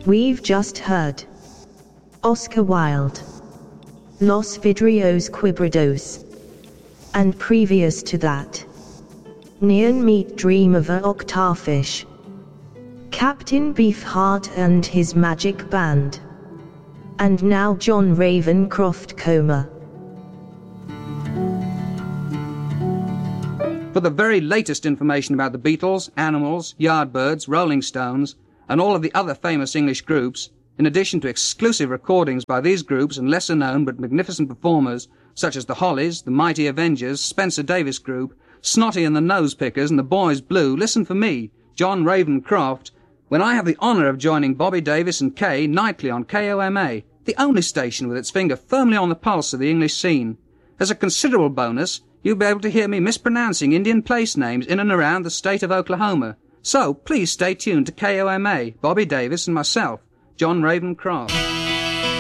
We've just heard Oscar Wilde, Los Vidrios Quebrados, and previous to that, Neon Meat Dream of a Octarfish, Captain Beefheart and his magic band, and now John Ravencroft Coma. For the very latest information about the Beatles, Animals, Yardbirds, Rolling Stones, and all of the other famous English groups, in addition to exclusive recordings by these groups and lesser-known but magnificent performers such as the Hollies, the Mighty Avengers, Spencer Davis Group, Snotty and the Nosepickers, and the Boys Blue, listen for me, John Ravencroft, when I have the honour of joining Bobby Davis and Kay nightly on KOMA, the only station with its finger firmly on the pulse of the English scene. As a considerable bonus, you'll be able to hear me mispronouncing Indian place names in and around the state of Oklahoma. So please stay tuned to KOMA, Bobby Davis and myself, John Ravencroft.